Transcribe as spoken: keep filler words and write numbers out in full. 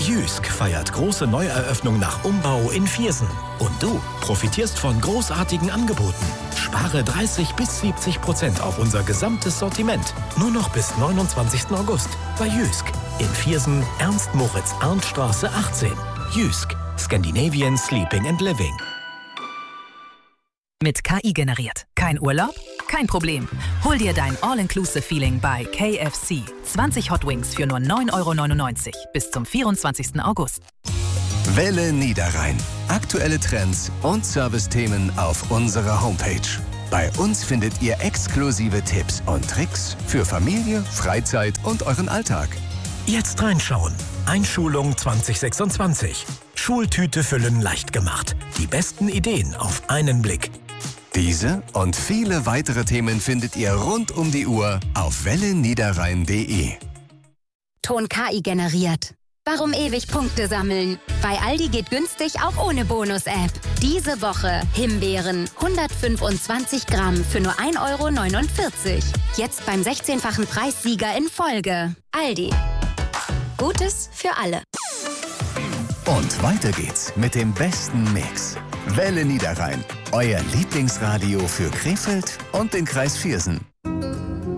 Jysk feiert große Neueröffnung nach Umbau in Viersen. Und du profitierst von großartigen Angeboten. Spare dreißig bis siebzig Prozent auf unser gesamtes Sortiment. Nur noch bis neunundzwanzigsten August bei Jysk. In Viersen, Ernst-Moritz-Arndt-Straße achtzehn. Jysk. Scandinavian Sleeping and Living. Mit K I generiert. Kein Urlaub? Kein Problem. Hol dir dein All-Inclusive-Feeling bei K F C. zwanzig Hot Wings für nur neun Euro neunundneunzig bis zum vierundzwanzigsten August. Welle Niederrhein. Aktuelle Trends und Servicethemen auf unserer Homepage. Bei uns findet ihr exklusive Tipps und Tricks für Familie, Freizeit und euren Alltag. Jetzt reinschauen. Einschulung zwanzig sechsundzwanzig. Schultüte füllen leicht gemacht. Die besten Ideen auf einen Blick. Diese und viele weitere Themen findet ihr rund um die Uhr auf welle niederrhein punkt de. Ton K I generiert. Warum ewig Punkte sammeln? Bei Aldi geht günstig auch ohne Bonus-App. Diese Woche Himbeeren hundertfünfundzwanzig Gramm für nur ein Euro neunundvierzig. Jetzt beim sechzehnfachen Preissieger in Folge. Aldi. Gutes für alle. Und weiter geht's mit dem besten Mix. Welle Niederrhein, euer Lieblingsradio für Krefeld und den Kreis Viersen.